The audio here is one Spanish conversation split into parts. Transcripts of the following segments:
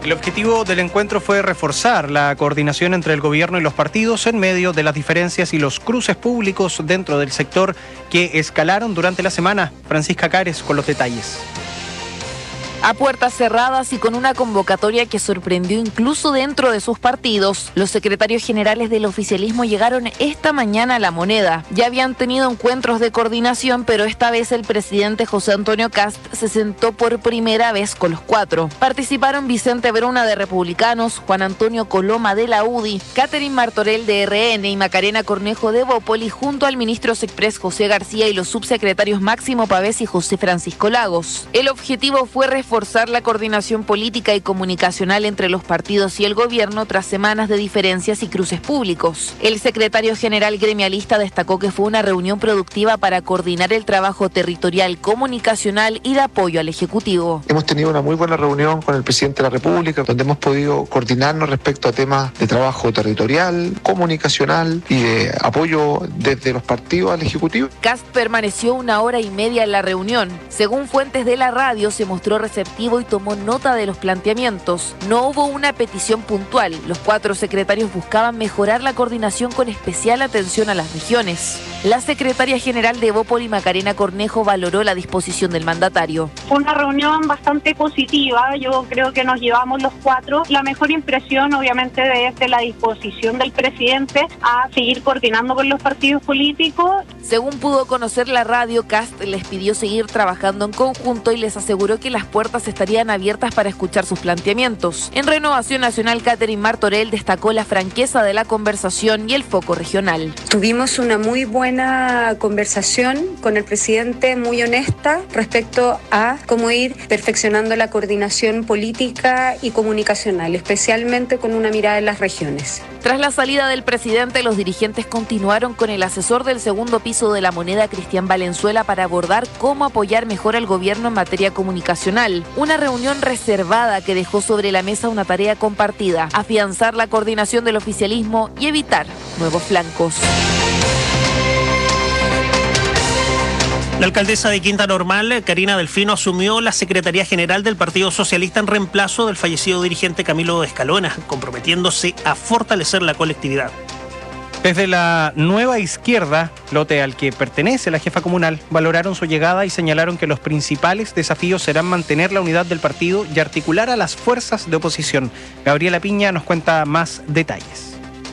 El objetivo del encuentro fue reforzar la coordinación entre el gobierno y los partidos en medio de las diferencias y los cruces públicos dentro del sector que escalaron durante la semana. Francisca Cares con los detalles. A puertas cerradas y con una convocatoria que sorprendió incluso dentro de sus partidos, los secretarios generales del oficialismo llegaron esta mañana a La Moneda. Ya habían tenido encuentros de coordinación, pero esta vez el presidente José Antonio Kast se sentó por primera vez con los cuatro. Participaron Vicente Bruna de Republicanos, Juan Antonio Coloma de la UDI, Catherine Martorell de RN y Macarena Cornejo de Bópoli, junto al ministro Sexpress José García y los subsecretarios Máximo Pavés y José Francisco Lagos. El objetivo fue reforzar la coordinación política y comunicacional entre los partidos y el gobierno tras semanas de diferencias y cruces públicos. El secretario general gremialista destacó que fue una reunión productiva para coordinar el trabajo territorial, comunicacional y de apoyo al Ejecutivo. Hemos tenido una muy buena reunión con el presidente de la República, donde hemos podido coordinarnos respecto a temas de trabajo territorial, comunicacional y de apoyo desde los partidos al Ejecutivo. Kast permaneció 1 hora y media en la reunión. Según fuentes de la radio, se mostró receptivo y tomó nota de los planteamientos. No hubo una petición puntual. Los 4 secretarios buscaban mejorar la coordinación con especial atención a las regiones. La secretaria general de Bópoli, Macarena Cornejo, valoró la disposición del mandatario. Fue una reunión bastante positiva. Yo creo que nos llevamos los 4. La mejor impresión, obviamente, de la disposición del presidente a seguir coordinando con los partidos políticos. Según pudo conocer la radio, Kast les pidió seguir trabajando en conjunto y les aseguró que las puertas estarían abiertas para escuchar sus planteamientos. En Renovación Nacional, Catherine Martorell destacó la franqueza de la conversación y el foco regional. Tuvimos una muy buena conversación con el presidente, muy honesta, respecto a cómo ir perfeccionando la coordinación política y comunicacional, especialmente con una mirada en las regiones. Tras la salida del presidente, los dirigentes continuaron con el asesor del segundo piso de La Moneda, Cristian Valenzuela, para abordar cómo apoyar mejor al gobierno en materia comunicacional. Una reunión reservada que dejó sobre la mesa una tarea compartida: afianzar la coordinación del oficialismo y evitar nuevos flancos. La alcaldesa de Quinta Normal, Karina Delfino, asumió la Secretaría General del Partido Socialista en reemplazo del fallecido dirigente Camilo Escalona, comprometiéndose a fortalecer la colectividad. Desde la Nueva Izquierda, lote al que pertenece la jefa comunal, valoraron su llegada y señalaron que los principales desafíos serán mantener la unidad del partido y articular a las fuerzas de oposición. Gabriela Piña nos cuenta más detalles.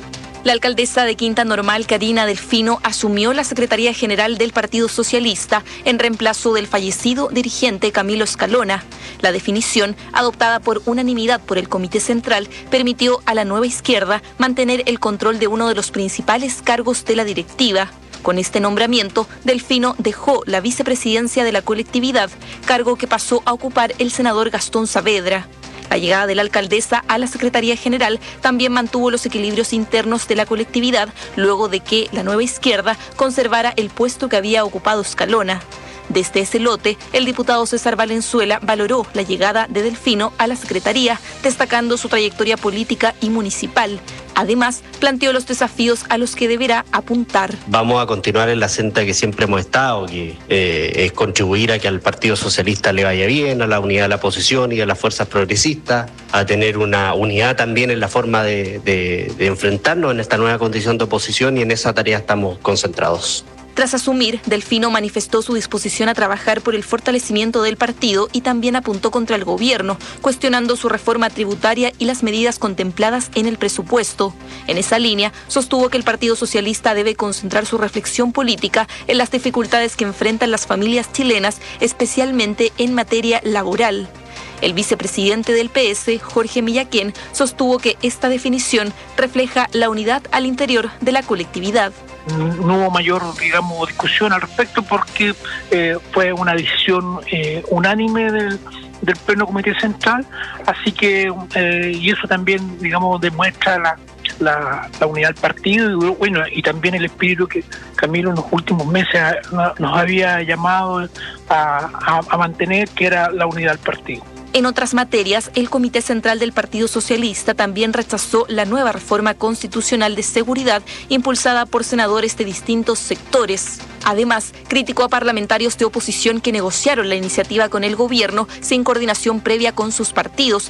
La alcaldesa de Quinta Normal, Karina Delfino, asumió la Secretaría General del Partido Socialista en reemplazo del fallecido dirigente Camilo Escalona. La definición, adoptada por unanimidad por el Comité Central, permitió a la Nueva Izquierda mantener el control de uno de los principales cargos de la directiva. Con este nombramiento, Delfino dejó la vicepresidencia de la colectividad, cargo que pasó a ocupar el senador Gastón Saavedra. La llegada de la alcaldesa a la Secretaría General también mantuvo los equilibrios internos de la colectividad, luego de que la Nueva Izquierda conservara el puesto que había ocupado Escalona. Desde ese lote, el diputado César Valenzuela valoró la llegada de Delfino a la Secretaría, destacando su trayectoria política y municipal. Además, planteó los desafíos a los que deberá apuntar. Vamos a continuar en la senda que siempre hemos estado, que es contribuir a que al Partido Socialista le vaya bien, a la unidad de la oposición y a las fuerzas progresistas, a tener una unidad también en la forma de enfrentarnos en esta nueva condición de oposición, y en esa tarea estamos concentrados. Tras asumir, Delfino manifestó su disposición a trabajar por el fortalecimiento del partido y también apuntó contra el gobierno, cuestionando su reforma tributaria y las medidas contempladas en el presupuesto. En esa línea, sostuvo que el Partido Socialista debe concentrar su reflexión política en las dificultades que enfrentan las familias chilenas, especialmente en materia laboral. El vicepresidente del PS, Jorge Millaquén, sostuvo que esta definición refleja la unidad al interior de la colectividad. No hubo mayor, discusión al respecto, porque fue una decisión unánime del Pleno Comité Central, así que y eso también, demuestra la unidad del partido y también el espíritu que Camilo en los últimos meses nos había llamado a mantener, que era la unidad del partido. En otras materias, el Comité Central del Partido Socialista también rechazó la nueva reforma constitucional de seguridad impulsada por senadores de distintos sectores. Además, criticó a parlamentarios de oposición que negociaron la iniciativa con el gobierno sin coordinación previa con sus partidos,